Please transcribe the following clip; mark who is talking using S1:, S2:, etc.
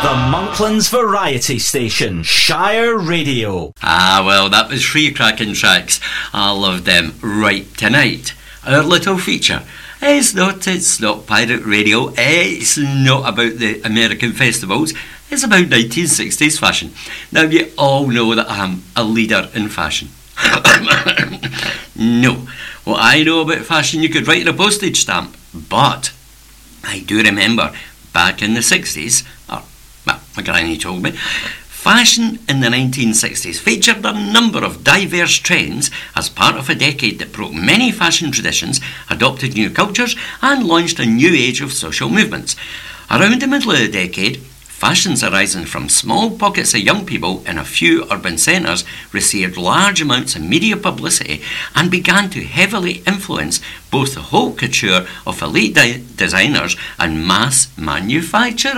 S1: The Monklands Variety Station, Shire Radio.
S2: Ah, well, that was three cracking tracks. I loved them. Right, tonight, our little feature. It's not pirate radio. It's not about the American festivals. It's about 1960s fashion. Now, you all know that I'm a leader in fashion. No. What I know about fashion, you could write in a postage stamp. But I do remember back in the 60s, well, my granny told me, fashion in the 1960s featured a number of diverse trends as part of a decade that broke many fashion traditions, adopted new cultures, and launched a new age of social movements. Around the middle of the decade, fashions arising from small pockets of young people in a few urban centres received large amounts of media publicity and began to heavily influence both the haute couture of elite designers and mass manufacturers.